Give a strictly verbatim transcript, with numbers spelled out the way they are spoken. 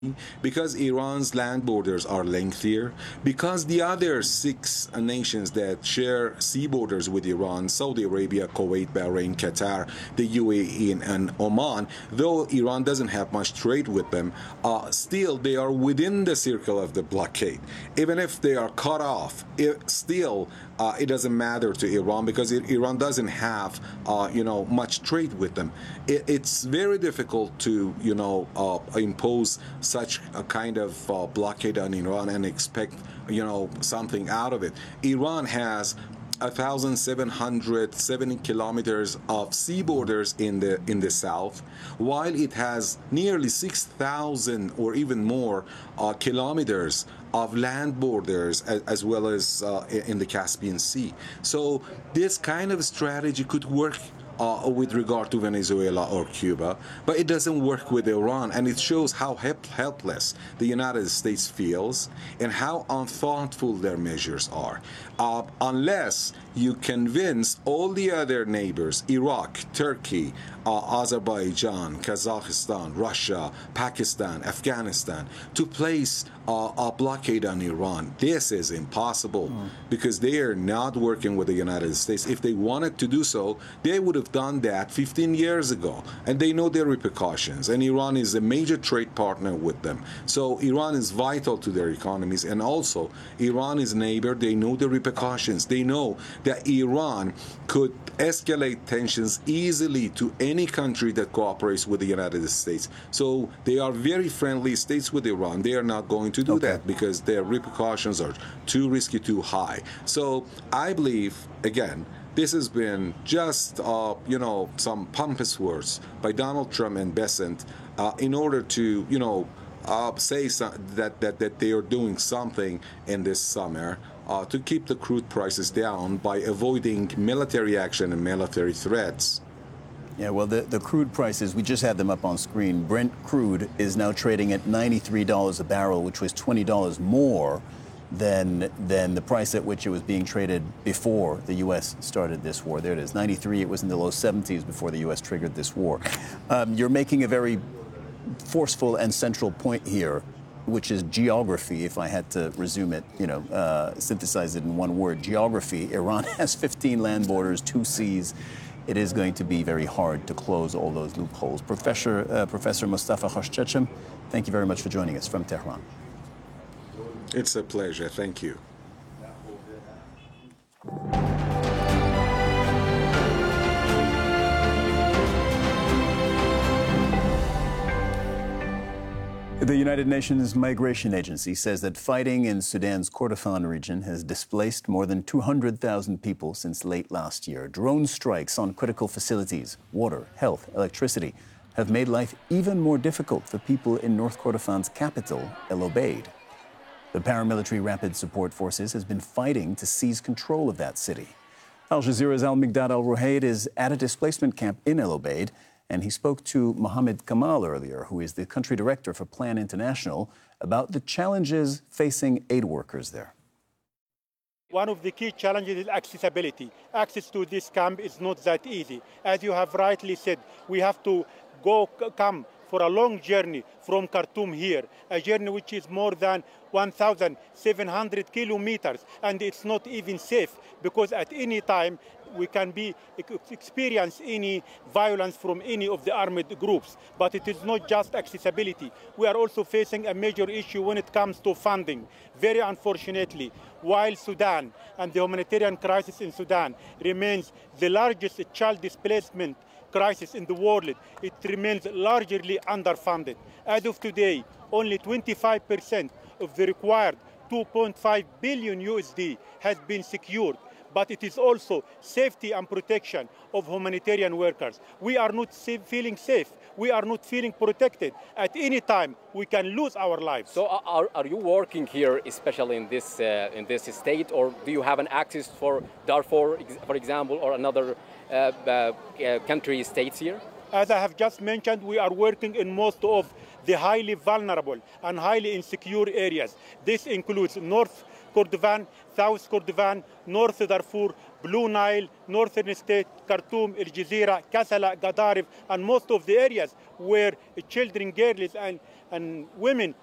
because Iran's land borders are lengthier, because the other six nations that share sea borders with Iran, Saudi Arabia, Kuwait, Bahrain, Qatar, the U A E, and Oman, though Iran doesn't have much trade with them, uh, still they are within the circle of the blockade. Even if they are cut off, it, still uh, it doesn't matter to Iran because it, Iran doesn't have, uh, you know, much trade with them. It, it's very difficult to, you know, uh, impose such a kind of uh, blockade on Iran and expect, you know, something out of it. Iran has one thousand seven hundred seventy kilometers of sea borders in the in the south, while it has nearly six thousand or even more uh, kilometers of land borders, as, as well as uh, in the Caspian Sea. So this kind of strategy could work Uh, with regard to Venezuela or Cuba, but it doesn't work with Iran, and it shows how help helpless the United States feels and how unthoughtful their measures are. Uh, unless you convince all the other neighbors, Iraq, Turkey, uh, Azerbaijan, Kazakhstan, Russia, Pakistan, Afghanistan, to place uh, a blockade on Iran, this is impossible mm. because they are not working with the United States. If they wanted to do so, they would have done that fifteen years ago, and they know their repercussions, and Iran is a major trade partner with them. So Iran is vital to their economies, and also Iran is neighbor. They know the repercussions. They know that Iran could escalate tensions easily to any country that cooperates with the United States. So they are very friendly states with Iran. They are not going to do okay. that because their repercussions are too risky, too high. So I believe, again, this has been just, uh, you know, some pompous words by Donald Trump and Bessent uh, in order to, you know, uh, say so that, that, that they are doing something in this summer uh, to keep the crude prices down by avoiding military action and military threats. Yeah, well, the, the crude prices, we just had them up on screen. Brent crude is now trading at ninety-three dollars a barrel, which was twenty dollars more than than the price at which it was being traded before the U S started this war. There it is, ninety-three. It was in the low seventies before the U S triggered this war. Um, you're making a very forceful and central point here, which is geography. If I had to resume it, you know, uh, synthesize it in one word, geography. Iran has fifteen land borders, two seas. It is going to be very hard to close all those loopholes. Professor uh, Professor Mustafa Khoshchecham, thank you very much for joining us from Tehran. It's a pleasure. Thank you. The United Nations Migration Agency says that fighting in Sudan's Kordofan region has displaced more than two hundred thousand people since late last year. Drone strikes on critical facilities, water, health, electricity, have made life even more difficult for people in North Kordofan's capital, El Obeid. The paramilitary Rapid Support Forces has been fighting to seize control of that city. Al Jazeera's Al-Miqdad Al-Ruhayd is at a displacement camp in El Obeid, and he spoke to Mohammed Kamal earlier, who is the country director for Plan International, about the challenges facing aid workers there. One of the key challenges is accessibility. Access to this camp is not that easy. As you have rightly said, we have to go come for a long journey from Khartoum here, a journey which is more than one thousand seven hundred kilometers, and it's not even safe because at any time we can be experience any violence from any of the armed groups. But it is not just accessibility. We are also facing a major issue when it comes to funding. Very unfortunately, while Sudan and the humanitarian crisis in Sudan remains the largest child displacement crisis in the world, it remains largely underfunded. As of today, only twenty-five percent of the required two point five billion U S D has been secured. But it is also safety and protection of humanitarian workers. We are not safe, feeling safe. We are not feeling protected. At any time, we can lose our lives. So are, are you working here, especially in this, uh, in this state, or do you have an access for Darfur, for example, or another uh, uh, country states here? As I have just mentioned, we are working in most of the highly vulnerable and highly insecure areas. This includes North Kordofan, South Kordofan, North Darfur, Blue Nile, Northern State, Khartoum, El Jazeera, Kassala, Gadaref, and most of the areas where children, girls, and, and women